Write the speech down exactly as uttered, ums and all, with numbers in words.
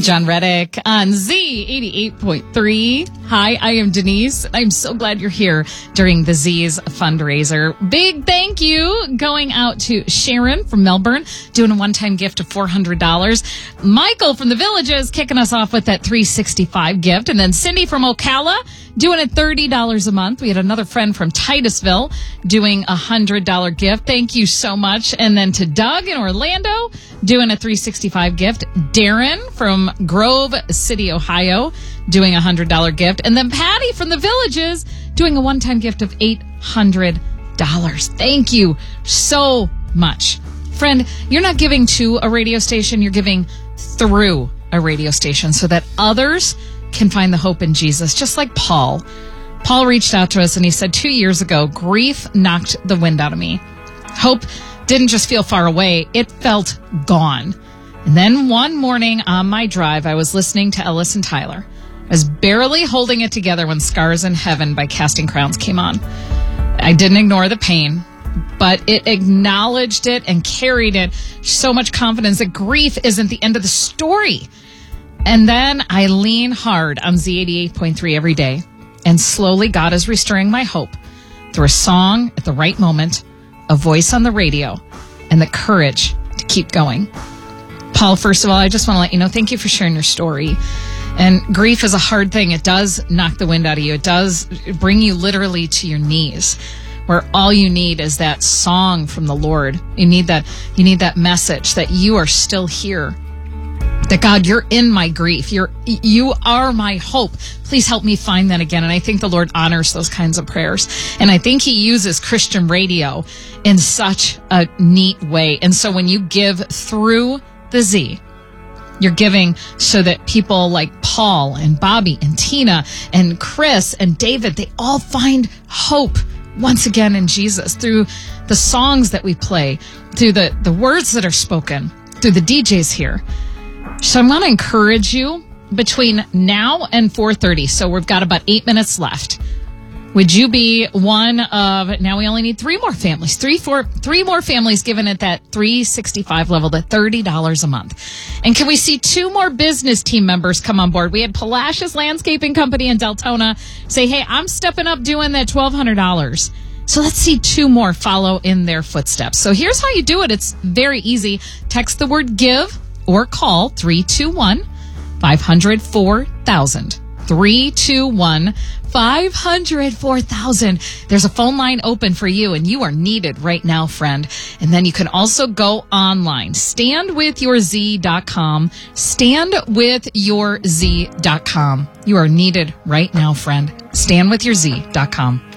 John Reddick on Z eighty-eight point three. Hi, I am Denise. I'm so glad you're here during the Z's fundraiser. Big thank you going out to Sharon from Melbourne, doing a one-time gift of four hundred dollars. Michael from the Villages kicking us off with that three sixty-five gift. And then Cindy from Ocala doing a thirty dollars a month. We had another friend from Titusville doing a one hundred dollars gift. Thank you so much. And then to Doug in Orlando doing a three sixty-five gift. Darren from Grove City, Ohio doing a one hundred dollars gift. And then Patty from the Villages doing a one-time gift of eight hundred dollars. Thank you so much. Friend, you're not giving to a radio station, you're giving through a radio station so that others can find the hope in Jesus, just like Paul. Paul reached out to us and he said, two years ago, grief knocked the wind out of me. Hope didn't just feel far away, it felt gone. And then one morning on my drive, I was listening to Ellis and Tyler. I was barely holding it together when Scars in Heaven by Casting Crowns came on. I didn't ignore the pain, but it acknowledged it and carried it so much confidence that grief isn't the end of the story. And then I lean hard on Z eighty-eight point three every day. And slowly God is restoring my hope through a song at the right moment, a voice on the radio, and the courage to keep going. Paul, first of all, I just want to let you know, thank you for sharing your story. And grief is a hard thing. It does knock the wind out of you. It does bring you literally to your knees, where all you need is that song from the Lord. You need that, you need that message that you are still here. That God, you're in my grief. You're, you are my hope. Please help me find that again. And I think the Lord honors those kinds of prayers. And I think he uses Christian radio in such a neat way. And so when you give through the Z, you're giving so that people like Paul and Bobby and Tina and Chris and David, they all find hope once again in Jesus through the songs that we play, through the, the words that are spoken, through the D Js here. So I want to encourage you between now and four thirty. So we've got about eight minutes left. Would you be one of, now we only need three more families, three, four, three more families given at that three sixty-five level, the thirty dollars a month. And can we see two more business team members come on board? We had Palacios Landscaping Company in Deltona say, hey, I'm stepping up doing that twelve hundred dollars. So let's see two more follow in their footsteps. So here's how you do it. It's very easy. Text the word give or call three two one, five hundred, four thousand. three two one, five hundred, four thousand. There's a phone line open for you, and you are needed right now, friend. And then you can also go online. stand with your z dot com. stand with your z dot com. You are needed right now, friend. stand with your z dot com.